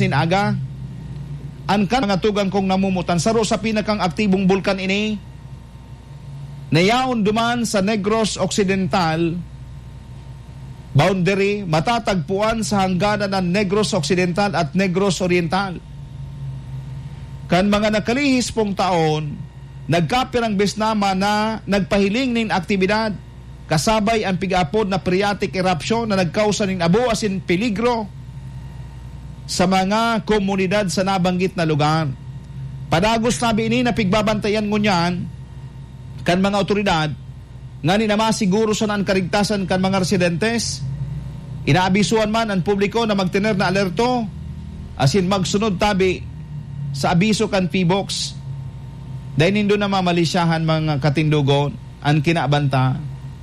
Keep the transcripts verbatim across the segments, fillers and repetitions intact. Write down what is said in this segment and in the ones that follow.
nin aga. An kan mga tugang kong namumutan saro sa pinakang aktibong bulkan ini. Nayaon duman sa Negros Occidental boundary, matatagpuan sa hangganan ng Negros Occidental at Negros Oriental. Kan mga nakalihis pong taon, nagkapirang besnama na nagpahiling nin aktibidad, kasabay ang pig-apod na phreatic eruption na nagkausa nin abo asin peligro sa mga komunidad sa nabanggit na lugar. Padagos nabi ini na pigbabantayan ngunyan kan mga otoridad nga ni nama siguro sa naan karigtasan kan mga residentes. Inaabisuan man ang publiko na magtener na alerto asin magsunod tabi sa abiso kan P B O X. Dahil nindo na mamalisyahan mga katindugon ang kinabanta.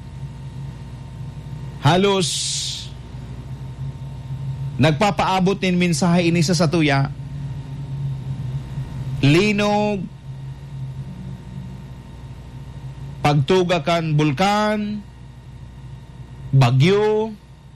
Halos nagpapaabot nin mensahe ini sa satuya. Linog, pagtuga kan bulkan, bagyo,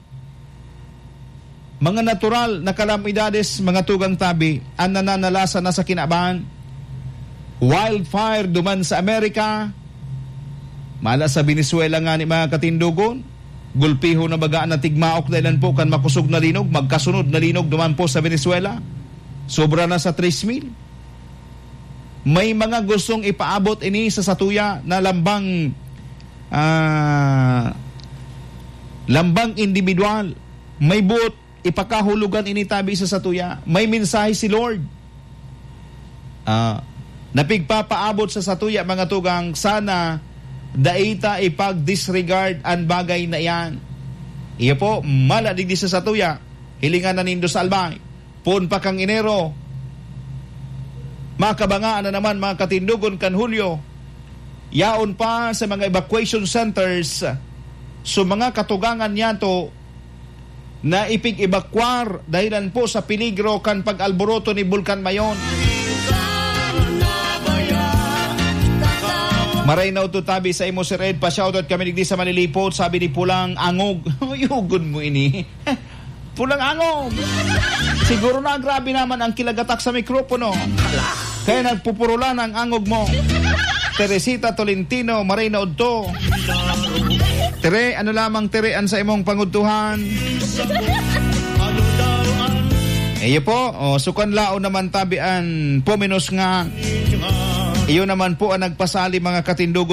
mga natural na kalamidades, mga tugang tabi, ang nananalasa na sa kinaban, wildfire duman sa Amerika, mala sa Venezuela nga ni mga katindugon, gulpiho na bagaan na tigmaok dahil po kan makusog na linog, magkasunod na linog duman po sa Venezuela, sobra na sa tres mil. May mga gustong ipaabot ini sa satuya na lambang uh, lambang individual. May buot ipakahulugan ini tabi sa satuya. May mensahe si Lord. Uh, napigpapaabot sa satuya mga tugang, sana daita ipag-disregard ang bagay na yan. Iya po, maladigdi sa satuya. Hilingan na nindo sa albay. Pun pa kang Enero, makabangaan na naman mga katindugon kan Hulyo. Yaon pa sa mga evacuation centers so mga katugangan niya to na ipig-evacuar dahilan po sa peligro kan pag-alboroto ni Bulkan Mayon. Maray na uto tabi sa imo Sir Ed, pa-shoutout kami nigdi sa Manilipot, sabi ni Pulang Angog. Yugon mo ini. Pulang Angog. Siguro na grabe naman ang kilagatak sa mikropono. Kaya nagpupurulan ang angog mo. Teresita Tolentino, maray na udto. Tere, ano lamang terean sa imong pangudtuhan? Iyo po, oh, sukan lao naman tabian, puminos nga. Iyo naman po ang nagpasali mga katindugon